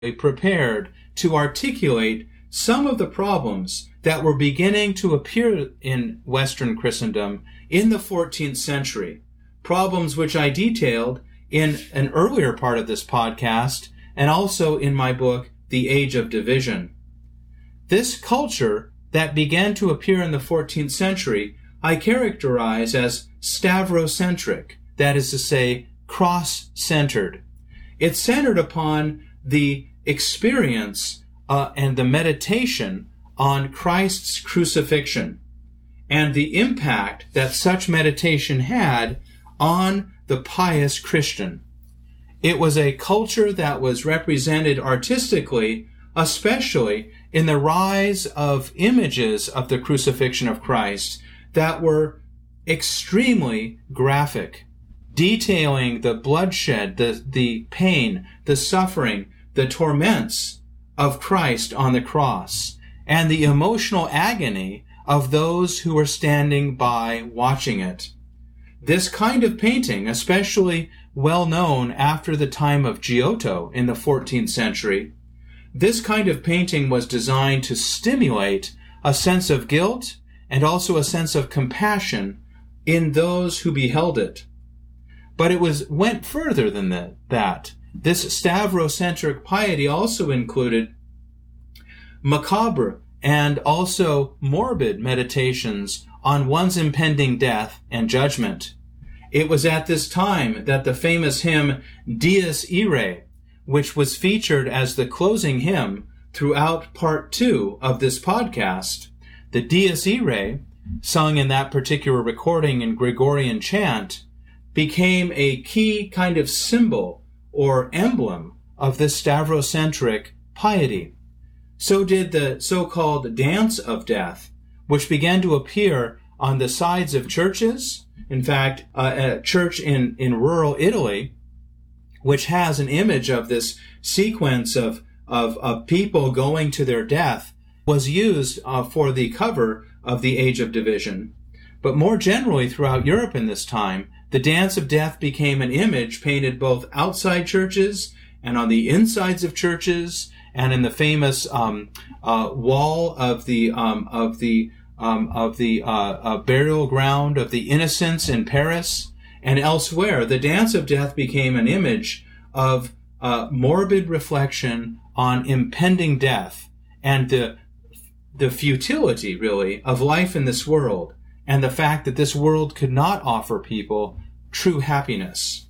prepared to articulate some of the problems that were beginning to appear in Western Christendom in the 14th century, problems which I detailed in an earlier part of this podcast and also in my book, The Age of Division. This culture that began to appear in the 14th century I characterize as Stavrocentric, that is to say, cross-centered. It's centered upon the experience and the meditation on Christ's crucifixion and the impact that such meditation had on the pious Christian. It was a culture that was represented artistically, especially in the rise of images of the crucifixion of Christ that were extremely graphic, detailing the bloodshed, the pain, the suffering, the torments of Christ on the cross, and the emotional agony of those who were standing by watching it. This kind of painting, especially well known after the time of Giotto in the 14th century, this kind of painting was designed to stimulate a sense of guilt and also a sense of compassion in those who beheld it. But it went further than that. This Stavrocentric piety also included macabre and also morbid meditations on one's impending death and judgment. It was at this time that the famous hymn Dies Irae, which was featured as the closing hymn throughout part 2 of this podcast, the Dies Irae, sung in that particular recording in Gregorian chant, became a key kind of symbol or emblem of this Stavrocentric piety. So did the so-called Dance of Death, which began to appear on the sides of churches. In fact, a church in rural Italy, which has an image of this sequence of people going to their death, was used for the cover of The Age of Division. But more generally throughout Europe in this time, the Dance of Death became an image painted both outside churches and on the insides of churches, and in the famous wall of the burial ground of the Innocents in Paris and elsewhere. The Dance of Death became an image of morbid reflection on impending death and the futility, really, of life in this world, and the fact that this world could not offer people true happiness.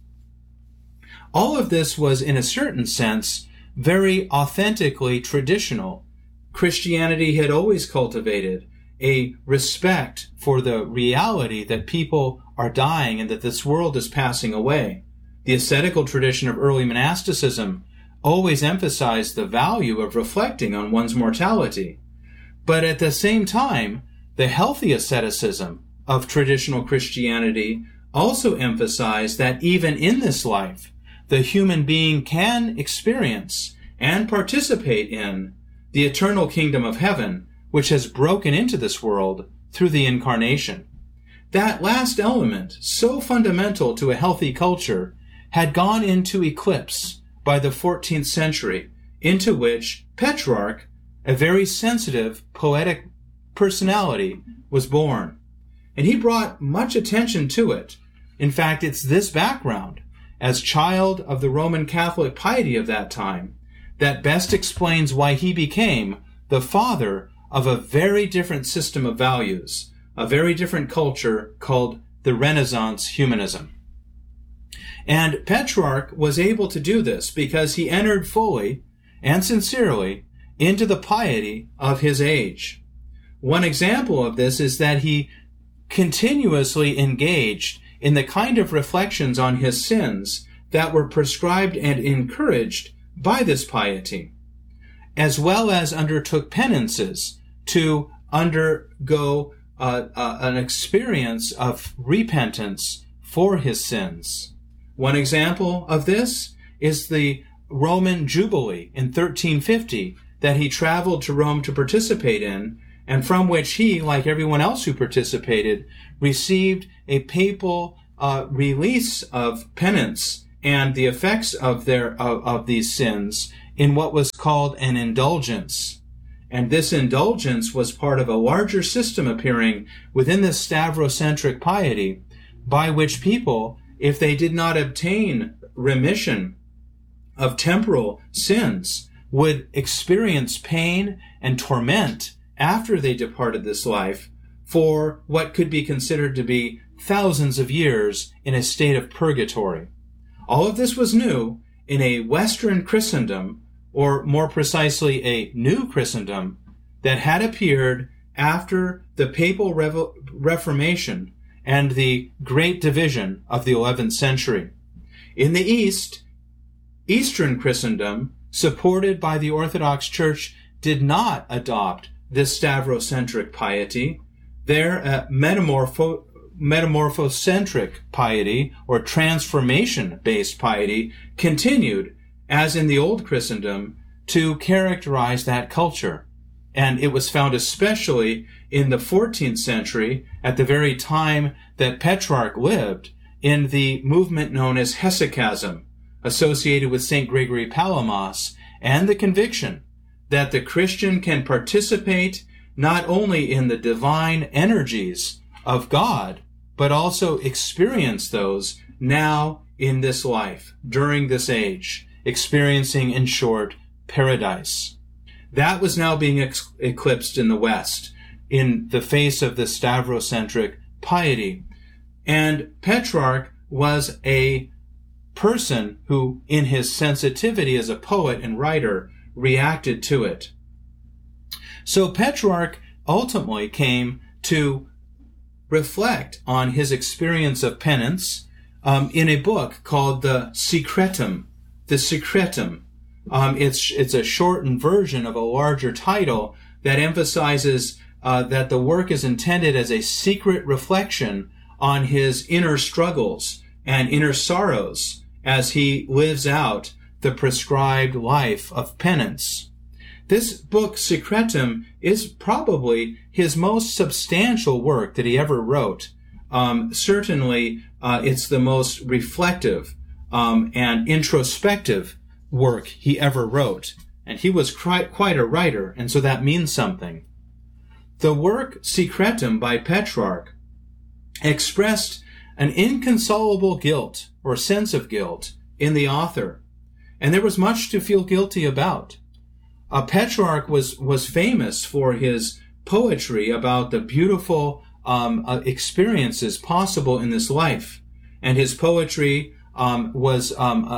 All of this was, in a certain sense, very authentically traditional. Christianity had always cultivated a respect for the reality that people are dying and that this world is passing away. The ascetical tradition of early monasticism always emphasized the value of reflecting on one's mortality. But at the same time, the healthy asceticism of traditional Christianity also emphasized that even in this life, the human being can experience and participate in the eternal kingdom of heaven, which has broken into this world through the incarnation. That last element, so fundamental to a healthy culture, had gone into eclipse by the 14th century, into which Petrarch, a very sensitive, poetic personality, was born. And he brought much attention to it. In fact, it's this background, as child of the Roman Catholic piety of that time, that best explains why he became the father of a very different system of values, a very different culture called the Renaissance humanism. And Petrarch was able to do this because he entered fully and sincerely into the piety of his age. One example of this is that he continuously engaged in the kind of reflections on his sins that were prescribed and encouraged by this piety, as well as undertook penances to undergo an experience of repentance for his sins. One example of this is the Roman Jubilee in 1350 that he traveled to Rome to participate in, and from which he, like everyone else who participated, received a papal release of penance and the effects of these sins in what was called an indulgence. And this indulgence was part of a larger system appearing within this Stavrocentric piety, by which people, if they did not obtain remission of temporal sins, would experience pain and torment after they departed this life for what could be considered to be thousands of years in a state of purgatory. All of this was new in a Western Christendom, or more precisely a new Christendom, that had appeared after the Papal Reformation and the Great Division of the 11th century. In the East, Eastern Christendom, supported by the Orthodox Church, did not adopt this Stavrocentric piety. Their metamorphocentric piety, or transformation-based piety, continued, as in the Old Christendom, to characterize that culture. And it was found especially in the 14th century, at the very time that Petrarch lived, in the movement known as Hesychasm, associated with St. Gregory Palamas, and the conviction that the Christian can participate not only in the divine energies of God, but also experience those now in this life, during this age, experiencing, in short, paradise. That was now being eclipsed in the West in the face of the Stavrocentric piety. And Petrarch was a person who, in his sensitivity as a poet and writer, reacted to it. So Petrarch ultimately came to reflect on his experience of penance in a book called the Secretum. The Secretum. It's a shortened version of a larger title that emphasizes that the work is intended as a secret reflection on his inner struggles and inner sorrows as he lives out the prescribed life of penance. This book, Secretum, is probably his most substantial work that he ever wrote. Certainly, it's the most reflective and introspective work he ever wrote. And he was quite a writer, and so that means something. The work Secretum by Petrarch expressed an inconsolable guilt or sense of guilt in the author, and there was much to feel guilty about. Petrarch was famous for his poetry about the beautiful experiences possible in this life, and his poetry was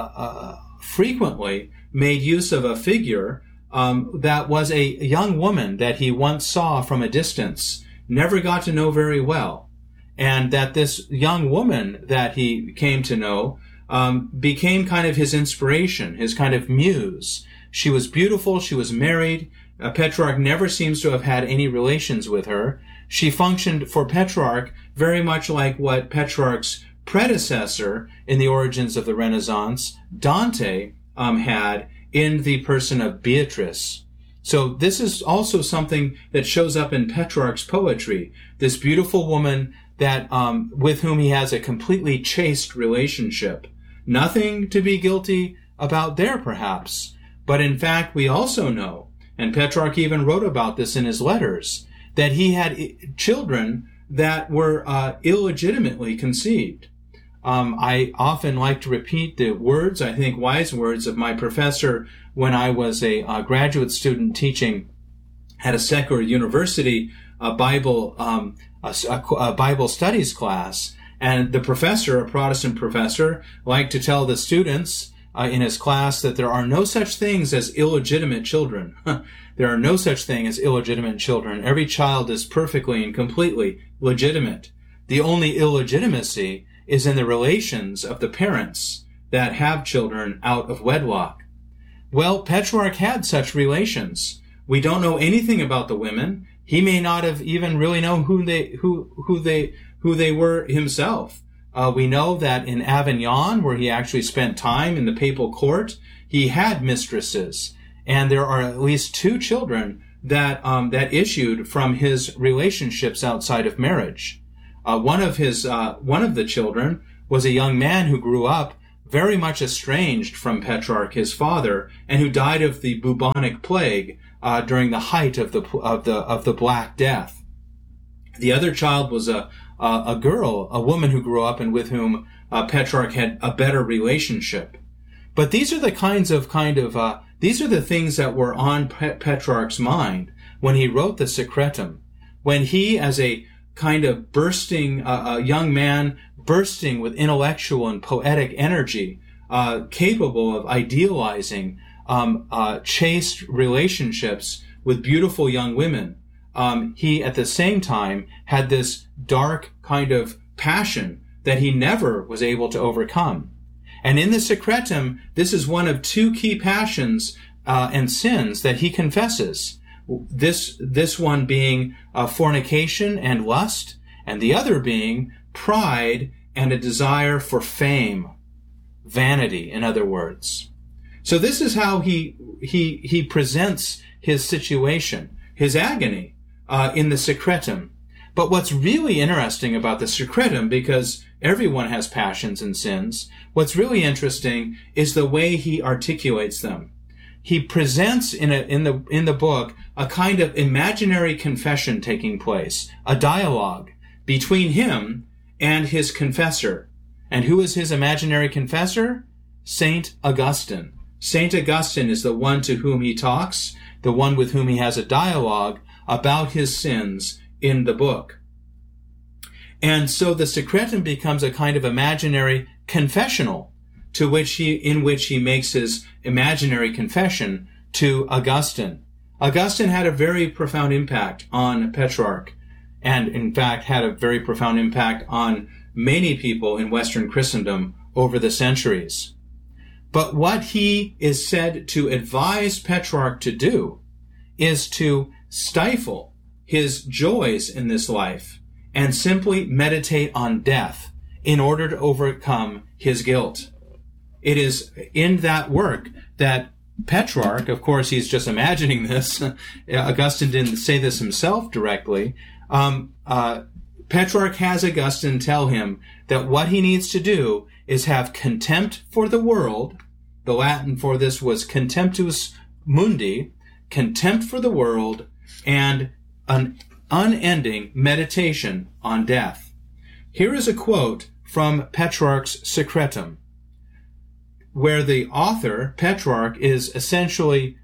frequently made use of a figure that was a young woman that he once saw from a distance, never got to know very well, and that this young woman that he came to know became kind of his inspiration, his kind of muse. She was beautiful, she was married. Petrarch never seems to have had any relations with her. She functioned for Petrarch very much like what Petrarch's predecessor in the origins of the Renaissance, Dante, had in the person of Beatrice. So this is also something that shows up in Petrarch's poetry. This beautiful woman that with whom he has a completely chaste relationship. Nothing to be guilty about there, perhaps. But in fact, we also know, and Petrarch even wrote about this in his letters, that he had children that were illegitimately conceived. I often like to repeat the words, I think wise words, of my professor when I was a graduate student teaching at a secular university, a Bible studies class. And the professor, a Protestant professor, liked to tell the students in his class that there are no such things as illegitimate children. There are no such thing as illegitimate children. Every child is perfectly and completely legitimate. The only illegitimacy is in the relations of the parents that have children out of wedlock. Well, Petrarch had such relations. We don't know anything about the women. He may not have even really known who they were himself. We know that in Avignon, where he actually spent time in the papal court, he had mistresses, and there are at least 2 children that issued from his relationships outside of marriage. One of the children was a young man who grew up very much estranged from Petrarch, his father, and who died of the bubonic plague during the height of the Black Death. The other child was a girl, a woman who grew up and with whom Petrarch had a better relationship. But these are the these are the things that were on Petrarch's mind when he wrote the Secretum, when he, as a kind of a young man bursting with intellectual and poetic energy, capable of idealizing chaste relationships with beautiful young women, he at the same time had this dark kind of passion that he never was able to overcome. And in the Secretum, this is one of two key passions and sins that he confesses. This one being fornication and lust, and the other being pride and a desire for fame, vanity, in other words. So this is how he presents his situation, his agony, in the Secretum. But what's really interesting about the Secretum, because everyone has passions and sins, what's really interesting is the way he articulates them. He presents in the book a kind of imaginary confession taking place, a dialogue between him and his confessor. And who is his imaginary confessor? Saint Augustine. Saint Augustine is the one to whom he talks, the one with whom he has a dialogue about his sins in the book. And so the Secretum becomes a kind of imaginary confessional in which he makes his imaginary confession to Augustine. Augustine had a very profound impact on Petrarch, and in fact had a very profound impact on many people in Western Christendom over the centuries. But what he is said to advise Petrarch to do is to stifle his joys in this life and simply meditate on death in order to overcome his guilt. It is in that work that Petrarch, of course he's just imagining this, Augustine didn't say this himself directly, Petrarch has Augustine tell him that what he needs to do is have contempt for the world. The Latin for this was contemptus mundi, contempt for the world, and an unending meditation on death. Here is a quote from Petrarch's Secretum, where the author, Petrarch, is essentially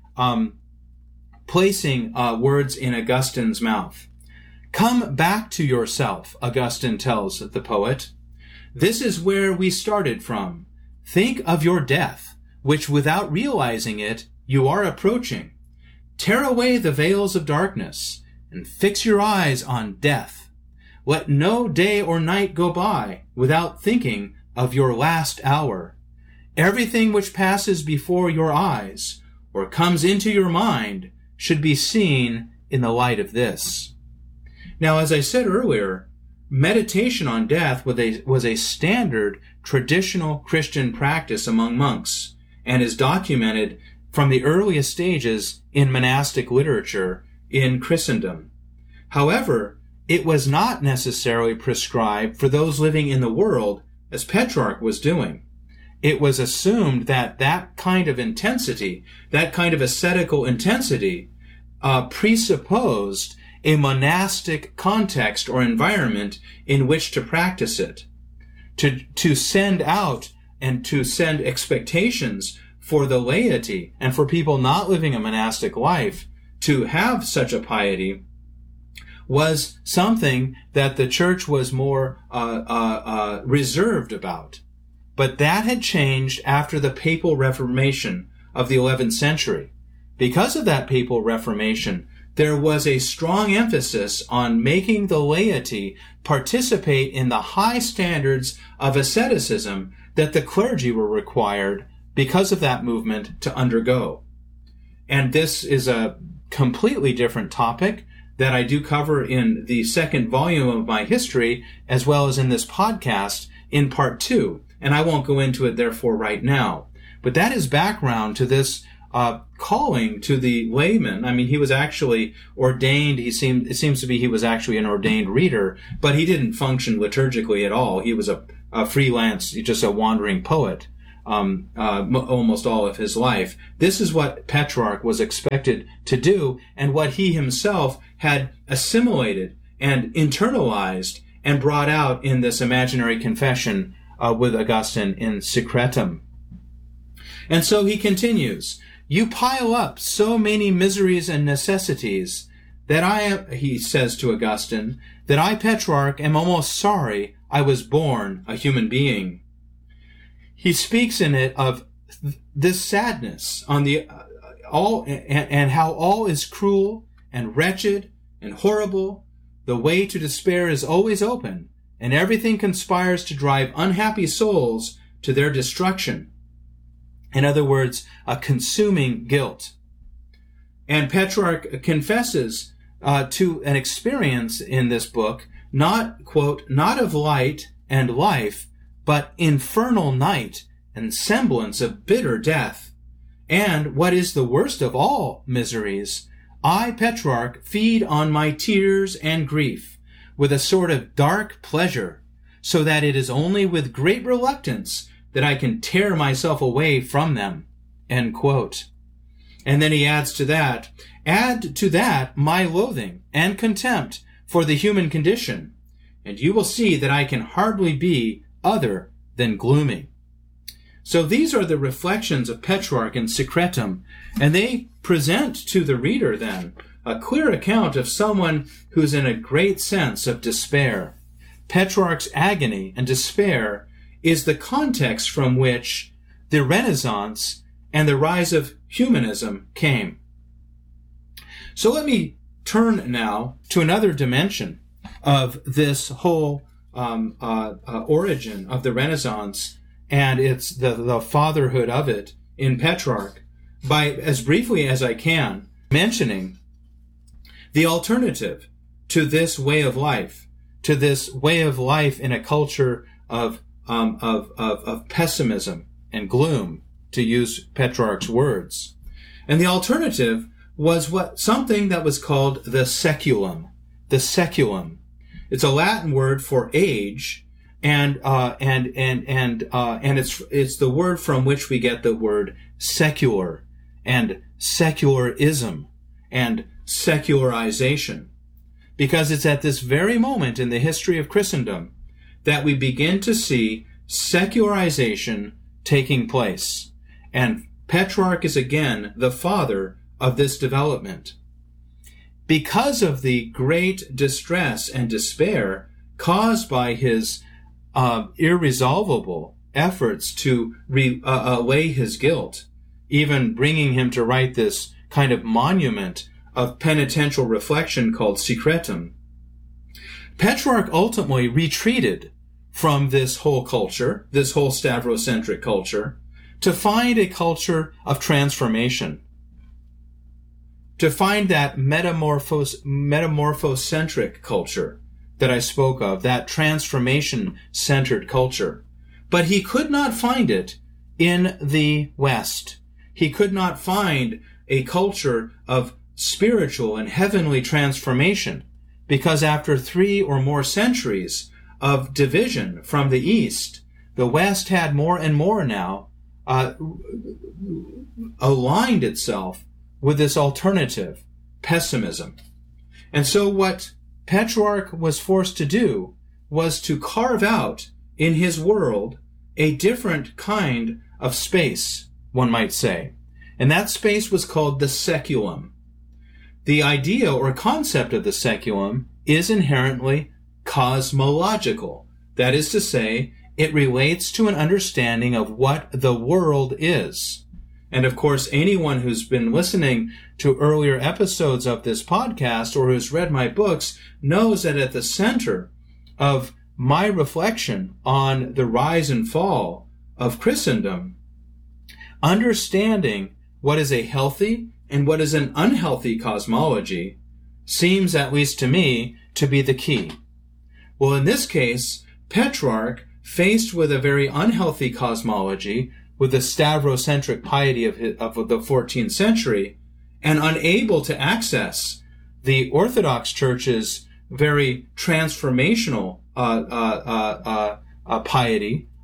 placing words in Augustine's mouth. Come back to yourself, Augustine tells the poet. This is where we started from. Think of your death, which without realizing it, you are approaching. Tear away the veils of darkness and fix your eyes on death. Let no day or night go by without thinking of your last hour. Everything which passes before your eyes or comes into your mind should be seen in the light of this. Now, as I said earlier, meditation on death was a standard traditional Christian practice among monks and is documented from the earliest stages in monastic literature in Christendom. However, it was not necessarily prescribed for those living in the world as Petrarch was doing. It was assumed that that kind of intensity, that kind of ascetical intensity, presupposed a monastic context or environment in which to practice it. To send out and to send expectations for the laity and for people not living a monastic life to have such a piety was something that the church was more reserved about. But that had changed after the papal Reformation of the 11th century. Because of that papal Reformation, there was a strong emphasis on making the laity participate in the high standards of asceticism that the clergy were required because of that movement to undergo. And this is a completely different topic that I do cover in the second volume of my history, as well as in this podcast in part 2. And I won't go into it, therefore, right now. But that is background to this calling to the layman. I mean, he was actually ordained. It seems to be he was actually an ordained reader, but he didn't function liturgically at all. He was a freelance, just a wandering poet. almost all of his life. This is what Petrarch was expected to do, and what he himself had assimilated and internalized and brought out in this imaginary confession with Augustine in Secretum. And so he continues, "You pile up so many miseries and necessities that I am," he says to Augustine, "that I, Petrarch, am almost sorry I was born a human being." He speaks in it of this sadness on the and how all is cruel and wretched and horrible. The way to despair is always open, and everything conspires to drive unhappy souls to their destruction. In other words, a consuming guilt. And Petrarch confesses to an experience in this book, not, quote, "not of light and life, but infernal night and semblance of bitter death. And what is the worst of all miseries, I, Petrarch, feed on my tears and grief with a sort of dark pleasure, so that it is only with great reluctance that I can tear myself away from them." End quote. And then he adds to that, "Add to that my loathing and contempt for the human condition, and you will see that I can hardly be other than gloomy." So these are the reflections of Petrarch in Secretum, and they present to the reader then a clear account of someone who's in a great sense of despair. Petrarch's agony and despair is the context from which the Renaissance and the rise of humanism came. So let me turn now to another dimension of this whole origin of the Renaissance, and it's the fatherhood of it in Petrarch, by, as briefly as I can, mentioning the alternative to this way of life, in a culture of pessimism and gloom, to use Petrarch's words. And the alternative was something that was called the saeculum. The saeculum. It's a Latin word for age, and it's the word from which we get the word secular and secularism and secularization, because it's at this very moment in the history of Christendom that we begin to see secularization taking place. And Petrarch is again the father of this development. Because of the great distress and despair caused by his irresolvable efforts to allay his guilt, even bringing him to write this kind of monument of penitential reflection called Secretum, Petrarch ultimately retreated from this whole culture, this whole Stavrocentric culture, to find a culture of transformation, to find that metamorphocentric culture that I spoke of, that transformation-centered culture. But he could not find it in the West. He could not find a culture of spiritual and heavenly transformation, because after 3 or more centuries of division from the East, the West had more and more now aligned itself with this alternative, pessimism. And so what Petrarch was forced to do was to carve out in his world a different kind of space, one might say. And that space was called the saeculum. The idea or concept of the saeculum is inherently cosmological. That is to say, it relates to an understanding of what the world is. And of course, anyone who's been listening to earlier episodes of this podcast or who's read my books knows that at the center of my reflection on the rise and fall of Christendom, understanding what is a healthy and what is an unhealthy cosmology seems, at least to me, to be the key. Well, in this case, Petrarch, faced with a very unhealthy cosmology, with the Stavrocentric piety of the 14th century, and unable to access the Orthodox Church's very transformational piety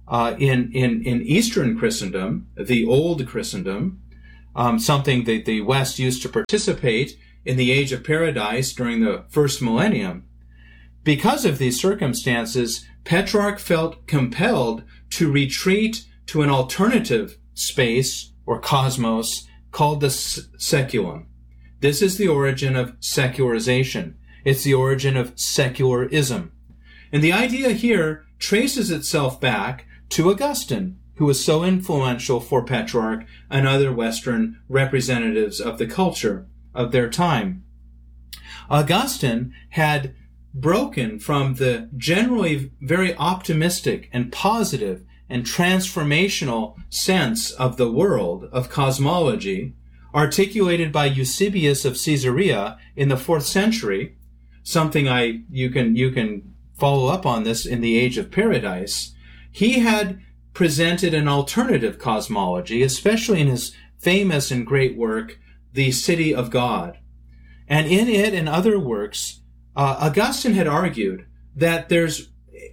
in Eastern Christendom, the old Christendom, something that the West used to participate in the Age of Paradise during the first millennium. Because of these circumstances, Petrarch felt compelled to retreat to an alternative space or cosmos called the saeculum. This is the origin of secularization. It's the origin of secularism. And the idea here traces itself back to Augustine, who was so influential for Petrarch and other Western representatives of the culture of their time. Augustine had broken from the generally very optimistic and positive and transformational sense of the world, of cosmology, articulated by Eusebius of Caesarea in the 4th century, something you can follow up on this in the Age of Paradise. He had presented an alternative cosmology, especially in his famous and great work, The City of God. And in it and other works, Augustine had argued that there's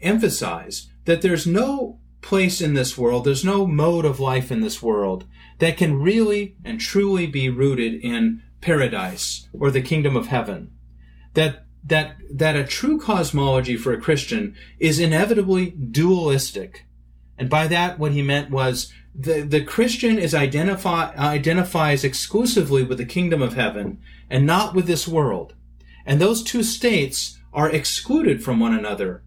no place in this world, there's no mode of life in this world that can really and truly be rooted in paradise or the kingdom of heaven. That a true cosmology for a Christian is inevitably dualistic. And by that, what he meant was the Christian identifies exclusively with the kingdom of heaven and not with this world. And those two states are excluded from one another.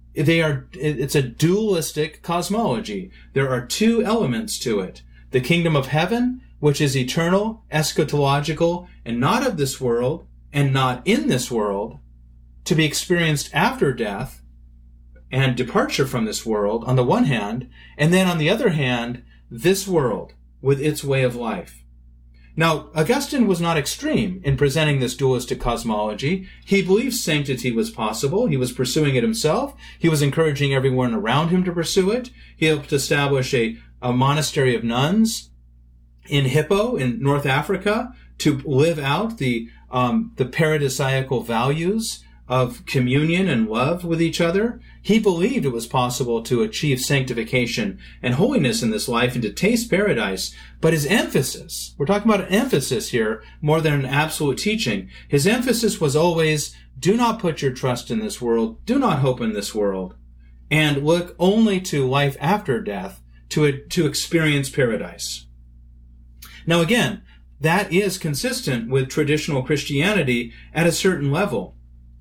It's a dualistic cosmology. There are two elements to it. The kingdom of heaven, which is eternal, eschatological, and not of this world, and not in this world, to be experienced after death and departure from this world on the one hand, and then on the other hand, this world with its way of life. Now, Augustine was not extreme in presenting this dualistic cosmology. He believed sanctity was possible. He was pursuing it himself. He was encouraging everyone around him to pursue it. He helped establish a monastery of nuns in Hippo in North Africa to live out the paradisiacal values of communion and love with each other. He believed it was possible to achieve sanctification and holiness in this life and to taste paradise. But his emphasis, we're talking about an emphasis here more than an absolute teaching. His emphasis was always, do not put your trust in this world, do not hope in this world, and look only to life after death to experience paradise. Now again, that is consistent with traditional Christianity at a certain level.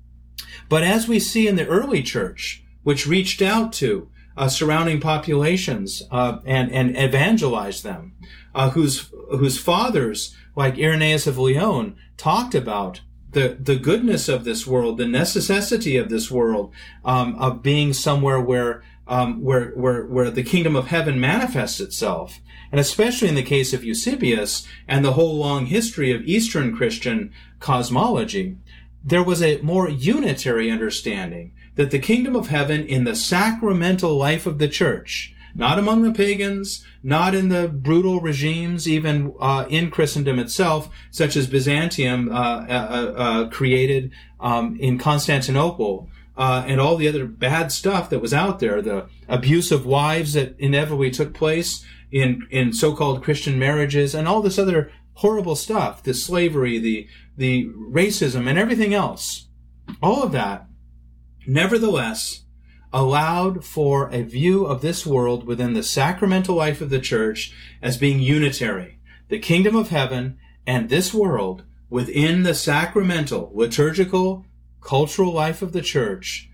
But as we see in the early church, which reached out to surrounding populations and evangelized them, whose fathers, like Irenaeus of Lyon, talked about the goodness of this world, the necessity of this world, of being somewhere where the kingdom of heaven manifests itself. And especially in the case of Eusebius and the whole long history of Eastern Christian cosmology, there was a more unitary understanding that the kingdom of heaven in the sacramental life of the church, not among the pagans, not in the brutal regimes, even in Christendom itself, such as Byzantium created in Constantinople, and all the other bad stuff that was out there, the abuse of wives that inevitably took place in so-called Christian marriages, and all this other horrible stuff, the slavery, the racism, and everything else. All of that, nevertheless, allowed for a view of this world within the sacramental life of the church as being unitary. The kingdom of heaven and this world within the sacramental, liturgical, cultural life of the church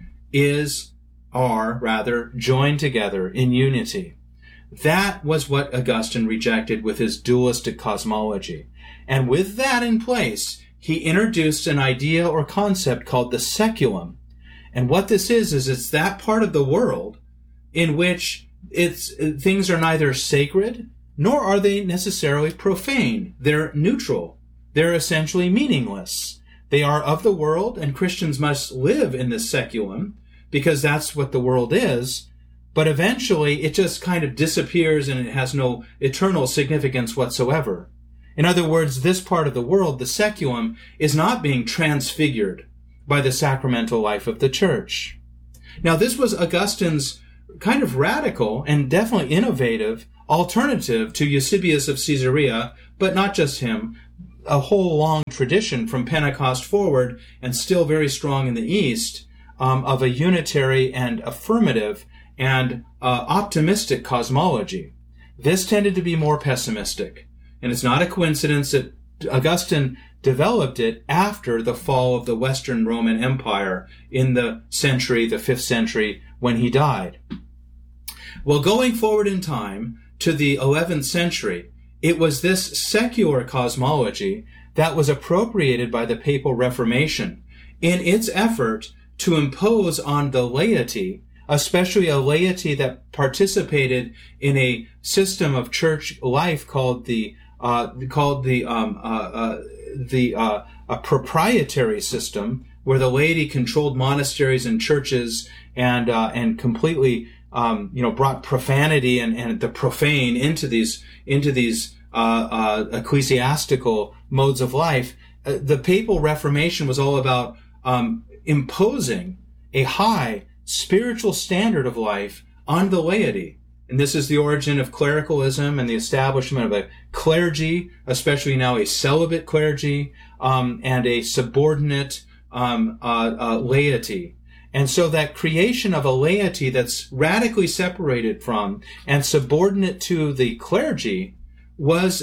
are joined together in unity. That was what Augustine rejected with his dualistic cosmology. And with that in place, he introduced an idea or concept called the saeculum. And what this is it's that part of the world in which things are neither sacred nor are they necessarily profane. They're neutral. They're essentially meaningless. They are of the world, and Christians must live in this saeculum because that's what the world is. But eventually, it just kind of disappears and it has no eternal significance whatsoever. In other words, this part of the world, the saeculum, is not being transfigured by the sacramental life of the church. Now, this was Augustine's kind of radical and definitely innovative alternative to Eusebius of Caesarea, but not just him, a whole long tradition from Pentecost forward and still very strong in the East of a unitary and affirmative and optimistic cosmology. This tended to be more pessimistic, and it's not a coincidence that Augustine developed it after the fall of the Western Roman Empire in the 5th century, when he died. Well, going forward in time to the 11th century, it was this secular cosmology that was appropriated by the Papal Reformation in its effort to impose on the laity, especially a laity that participated in a system of church life called a proprietary system, where the laity controlled monasteries and churches and completely brought profanity and the profane into these ecclesiastical modes of life. The Papal Reformation was all about imposing a high spiritual standard of life on the laity. And this is the origin of clericalism and the establishment of a clergy, especially now a celibate clergy, and a subordinate laity. And so that creation of a laity that's radically separated from and subordinate to the clergy was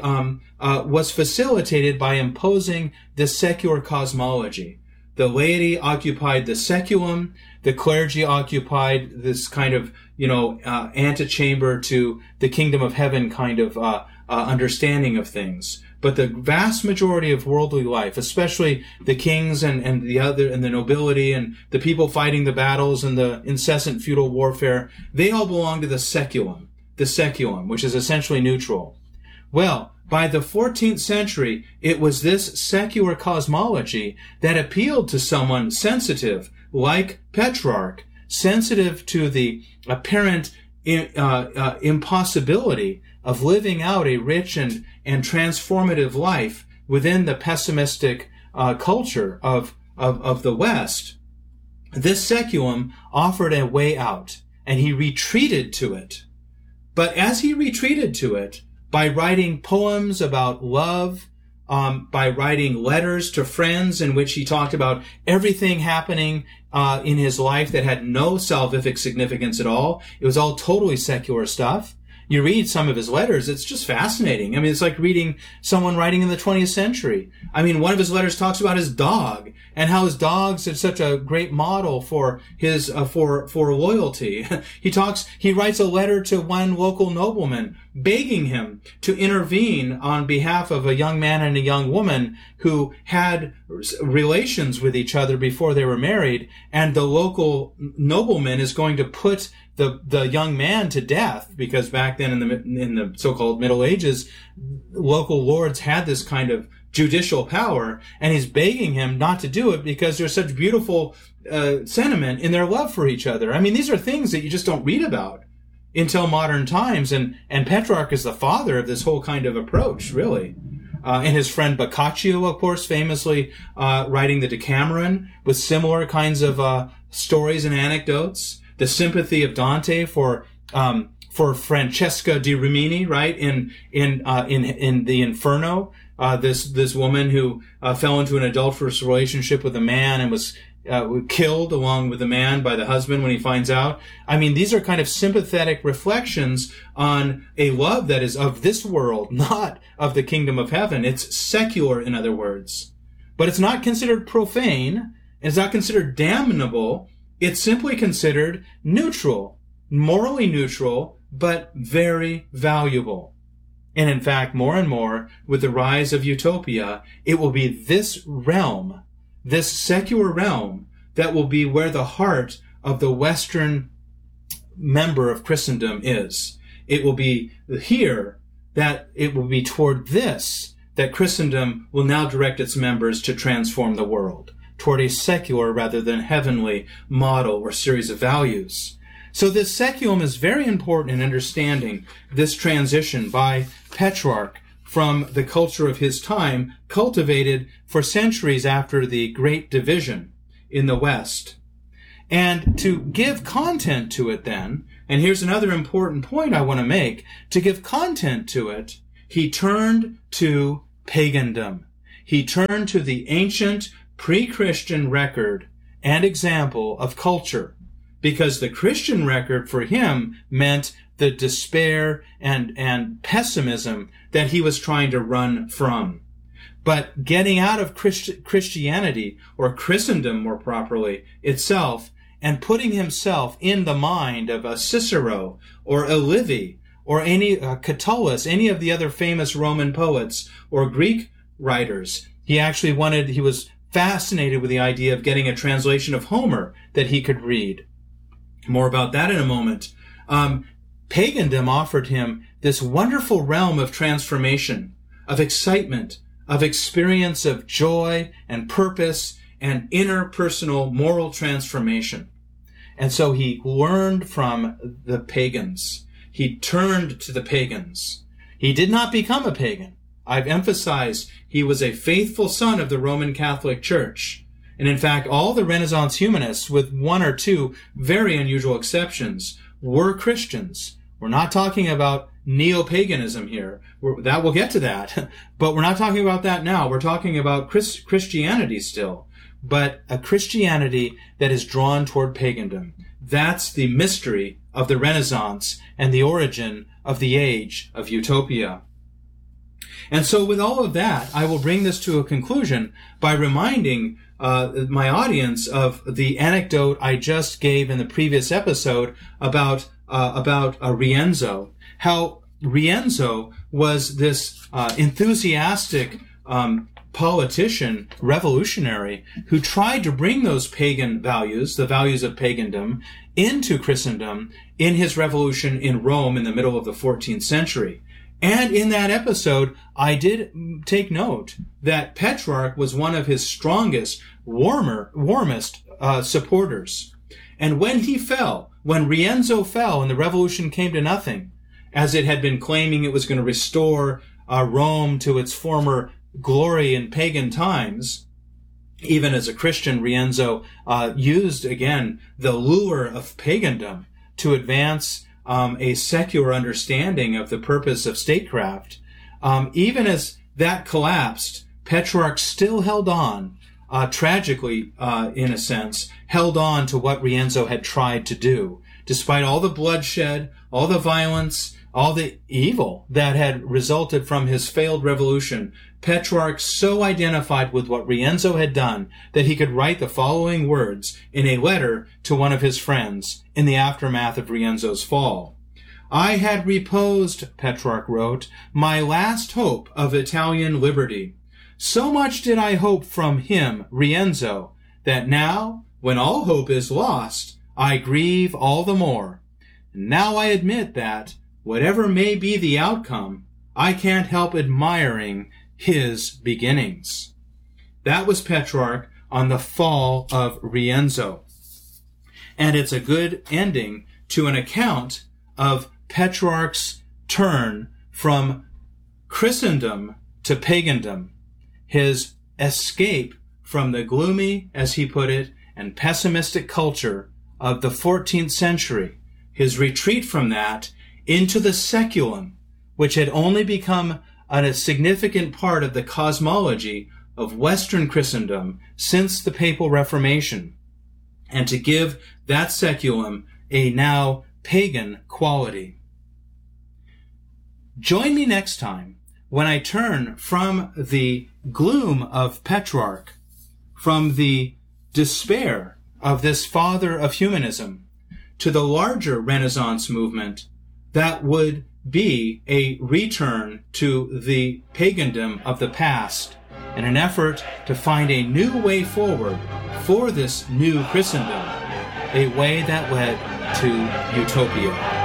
facilitated by imposing the secular cosmology. The laity occupied the saeculum, the clergy occupied this kind of, antechamber to the kingdom of heaven kind of understanding of things. But the vast majority of worldly life, especially the kings and the nobility and the people fighting the battles and the incessant feudal warfare, they all belong to the saeculum, which is essentially neutral. Well, by the 14th century, it was this secular cosmology that appealed to someone sensitive, like Petrarch, sensitive to the apparent impossibility of living out a rich and transformative life within the pessimistic culture of the West. This saeculum offered a way out, and he retreated to it. But as he retreated to it, by writing poems about love, by writing letters to friends in which he talked about everything happening in his life that had no salvific significance at all. It was all totally secular stuff. You read some of his letters, it's just fascinating. I mean, it's like reading someone writing in the 20th century. I mean, one of his letters talks about his dog and how his dog's such a great model for his, for loyalty. He writes a letter to one local nobleman begging him to intervene on behalf of a young man and a young woman who had relations with each other before they were married, and the local nobleman is going to put the young man to death, because back then in the so-called Middle Ages, local lords had this kind of judicial power, and he's begging him not to do it because there's such beautiful sentiment in their love for each other. I mean, these are things that you just don't read about until modern times, and Petrarch is the father of this whole kind of approach, really. And his friend Boccaccio, of course, famously writing the Decameron with similar kinds of stories and anecdotes. The sympathy of Dante for Francesca di Rimini, right, in the Inferno, this woman who fell into an adulterous relationship with a man and was killed along with the man by the husband when he finds out. I mean, these are kind of sympathetic reflections on a love that is of this world, not of the kingdom of heaven. It's secular, in other words. But it's not considered profane. It's not considered damnable. It's simply considered neutral, morally neutral, but very valuable. And in fact, more and more, with the rise of utopia, it will be this realm, this secular realm, that will be where the heart of the Western member of Christendom is. It will be here that it will be toward this that Christendom will now direct its members to transform the world, toward a secular rather than heavenly model or series of values. So this saeculum is very important in understanding this transition by Petrarch from the culture of his time, cultivated for centuries after the Great Division in the West. And to give content to it then, and here's another important point I want to make, to give content to it, he turned to pagandom. He turned to the ancient pre-Christian record and example of culture, because the Christian record for him meant the despair and pessimism that he was trying to run from. But getting out of Christianity, or Christendom more properly, itself, and putting himself in the mind of a Cicero or a Livy or any Catullus, any of the other famous Roman poets or Greek writers. He was fascinated with the idea of getting a translation of Homer that he could read. More about that in a moment. Pagandom offered him this wonderful realm of transformation, of excitement, of experience of joy and purpose and interpersonal moral transformation. And so he learned from the pagans. He turned to the pagans. He did not become a pagan. I've emphasized he was a faithful son of the Roman Catholic Church. And in fact, all the Renaissance humanists, with one or two very unusual exceptions, were Christians. We're not talking about neo-paganism here. We'll get to that. But we're not talking about that now. We're talking about Christianity still. But a Christianity that is drawn toward pagandom. That's the mystery of the Renaissance and the origin of the age of utopia. And so with all of that, I will bring this to a conclusion by reminding my audience of the anecdote I just gave in the previous episode about Rienzo. How Rienzo was this enthusiastic politician, revolutionary, who tried to bring those pagan values, the values of pagandom, into Christendom in his revolution in Rome in the middle of the 14th century. And in that episode, I did take note that Petrarch was one of his strongest, warmest supporters. And when Rienzo fell and the revolution came to nothing, as it had been claiming it was going to restore Rome to its former glory in pagan times, even as a Christian, Rienzo used again the lure of pagandom to advance a secular understanding of the purpose of statecraft. Even as that collapsed, Petrarch still held on, tragically, in a sense, held on to what Rienzo had tried to do. Despite all the bloodshed, all the violence, all the evil that had resulted from his failed revolution, Petrarch so identified with what Rienzo had done that he could write the following words in a letter to one of his friends in the aftermath of Rienzo's fall. "I had reposed," Petrarch wrote, "my last hope of Italian liberty. So much did I hope from him, Rienzo, that now, when all hope is lost, I grieve all the more. Now I admit that, whatever may be the outcome, I can't help admiring his beginnings." That was Petrarch on the fall of Rienzo. And it's a good ending to an account of Petrarch's turn from Christendom to pagandom, his escape from the gloomy, as he put it, and pessimistic culture of the 14th century, his retreat from that into the seculum, which had only become a significant part of the cosmology of Western Christendom since the Papal Reformation, and to give that seculum a now pagan quality. Join me next time when I turn from the gloom of Petrarch, from the despair of this father of humanism, to the larger Renaissance movement that would be a return to the pagandom of the past in an effort to find a new way forward for this new Christendom, a way that led to utopia.